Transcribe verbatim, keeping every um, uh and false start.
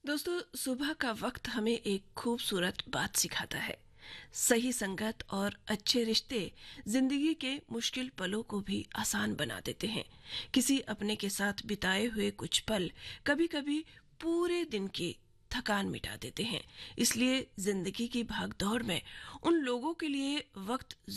दोस्तों, सुबह का वक्त हमें एक खूबसूरत बात सिखाता है। सही संगत और अच्छे रिश्ते जिंदगी के मुश्किल पलों को भी आसान बना देते हैं। किसी अपने के साथ बिताए हुए कुछ पल कभी-कभी पूरे दिन की थकान मिटा देते हैं। इसलिए जिंदगी की भागदौड़ में उन लोगों के लिए वक्त